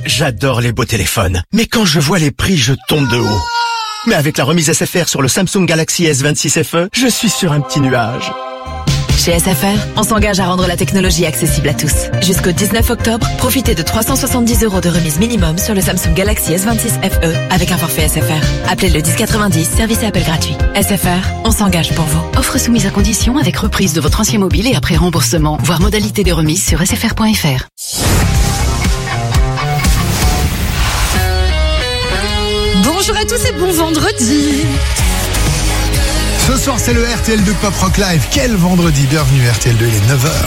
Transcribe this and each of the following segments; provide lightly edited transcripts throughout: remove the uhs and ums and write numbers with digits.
J'adore les beaux téléphones, mais quand je vois les prix, je tombe de haut. Mais avec la remise SFR sur le Samsung Galaxy S26 FE, je suis sur un petit nuage. Chez SFR, on s'engage à rendre la technologie accessible à tous. Jusqu'au 19 octobre, profitez de 370 € de remise minimum sur le Samsung Galaxy S26 FE avec un forfait SFR. Appelez le 1090, service et appel gratuit. SFR, on s'engage pour vous. Offre soumise à condition avec reprise de votre ancien mobile et après remboursement. Voir modalité de remise sur sfr.fr. Bonjour à tous et bon vendredi. Ce soir, c'est le RTL2 Pop Rock Live. Quel vendredi, bienvenue RTL2, il est 9h.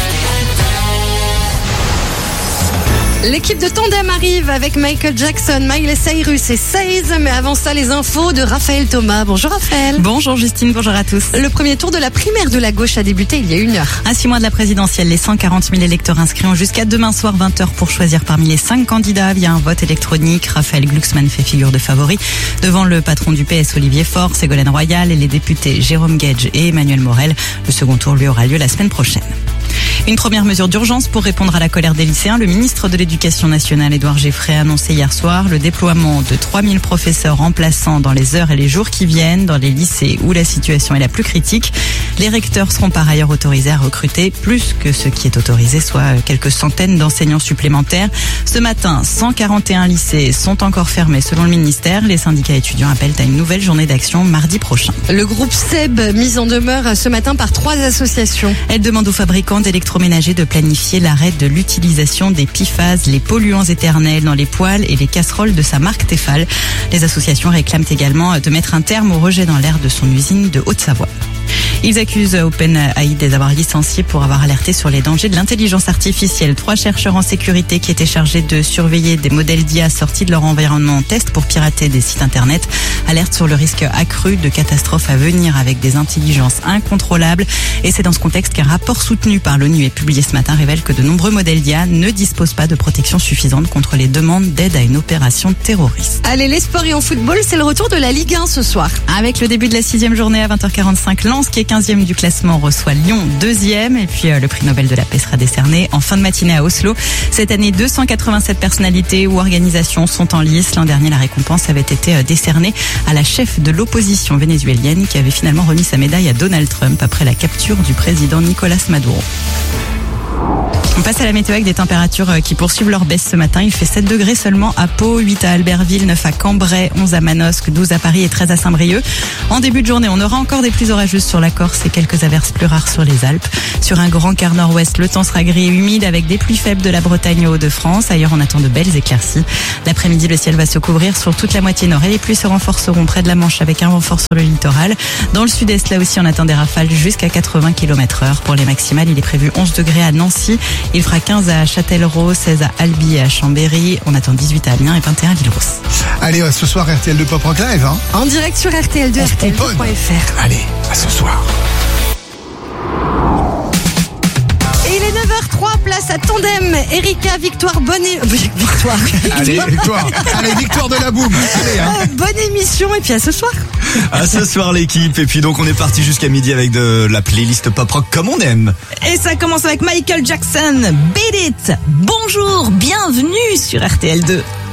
L'équipe de Tandem arrive avec Michael Jackson, Miley Cyrus et Saïz. Mais avant ça, les infos de Raphaël Thomas. Bonjour Raphaël. Bonjour Justine, bonjour à tous. Le premier tour de la primaire de la gauche a débuté il y a 1 heure. À 6 mois de la présidentielle, les 140 000 électeurs inscrits ont jusqu'à demain soir 20h pour choisir parmi les 5 candidats via un vote électronique. Raphaël Glucksmann fait figure de favori devant le patron du PS Olivier Faure, Ségolène Royal et les députés Jérôme Guedj et Emmanuel Morel. Le second tour lui aura lieu la semaine prochaine. Une première mesure d'urgence pour répondre à la colère des lycéens. Le ministre de l'Éducation nationale, Édouard Geoffrey, a annoncé hier soir le déploiement de 3000 professeurs remplaçants dans les heures et les jours qui viennent dans les lycées où la situation est la plus critique. Les recteurs seront par ailleurs autorisés à recruter plus que ce qui est autorisé, soit quelques centaines d'enseignants supplémentaires. Ce matin, 141 lycées sont encore fermés selon le ministère. Les syndicats étudiants appellent à une nouvelle journée d'action mardi prochain. Le groupe SEB mis en demeure ce matin par 3 associations. Elle demande aux fabricants d'électroménager de planifier l'arrêt de l'utilisation des PFAS, les polluants éternels dans les poêles et les casseroles de sa marque Tefal. Les associations réclament également de mettre un terme au rejet dans l'air de son usine de Haute-Savoie. Ils accusent OpenAI de les avoir licenciés pour avoir alerté sur les dangers de l'intelligence artificielle. 3 chercheurs en sécurité qui étaient chargés de surveiller des modèles d'IA sortis de leur environnement test pour pirater des sites internet alertent sur le risque accru de catastrophes à venir avec des intelligences incontrôlables. Et c'est dans ce contexte qu'un rapport soutenu par l'ONU et publié ce matin révèle que de nombreux modèles d'IA ne disposent pas de protection suffisante contre les demandes d'aide à une opération terroriste. Allez, les sports et en football, c'est le retour de la Ligue 1 ce soir. Avec le début de la 6e journée à 20h45, Lens qui est 15e du classement reçoit Lyon 2e et puis le prix Nobel de la paix sera décerné en fin de matinée à Oslo. Cette année, 287 personnalités ou organisations sont en lice. L'an dernier, la récompense avait été décernée à la chef de l'opposition vénézuélienne qui avait finalement remis sa médaille à Donald Trump après la capture du président Nicolas Maduro. On passe à la météo avec des températures qui poursuivent leur baisse ce matin. Il fait 7 degrés seulement à Pau, 8 à Albertville, 9 à Cambrai, 11 à Manosque, 12 à Paris et 13 à Saint-Brieuc. En début de journée, on aura encore des pluies orageuses sur la Corse et quelques averses plus rares sur les Alpes. Sur un grand quart nord-ouest, le temps sera gris et humide avec des pluies faibles de la Bretagne aux Hauts-de-France. Ailleurs, on attend de belles éclaircies. L'après-midi, le ciel va se couvrir sur toute la moitié nord et les pluies se renforceront près de la Manche avec un vent fort sur le littoral. Dans le sud-est, là aussi, on attend des rafales jusqu'à 80 km/h. Pour les maximales, il est prévu 11 degrés à Nancy. Il fera 15 à Châtellerault, 16 à Albi et à Chambéry. On attend 18 à Amiens et 21 à Villerousse. Allez, ce soir, RTL2 Pop Rock Live. En direct sur RTL2, RTL2.fr. Allez, à ce soir. Et il est 9h03, place à Tandem. Erika, Victoire, Victoire. Allez, Victoire. Allez, Victoire de la boum. Allez, bonne émission et puis à ce soir. À ce soir l'équipe. Et puis donc on est parti jusqu'à midi avec de la playlist pop rock comme on aime. Et ça commence avec Michael Jackson, Beat It. Bonjour, bienvenue sur RTL2.